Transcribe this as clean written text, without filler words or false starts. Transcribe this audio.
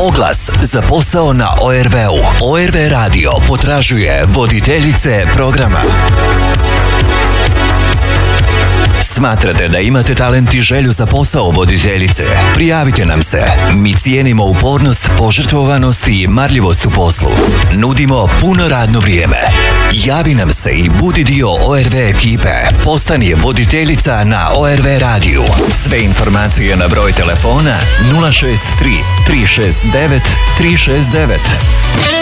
Oglas za posao na ORV-u. ORV radio potražuje voditeljice programa. Smatrate da imate talent i želju za posao voditeljice? Prijavite nam se. Mi cijenimo upornost, požrtvovanost i marljivost u poslu. Nudimo puno radno vrijeme. Javi nam se i budi dio ORV ekipe. Postani voditeljica na ORV radiju. Sve informacije na broj telefona 063 369 369.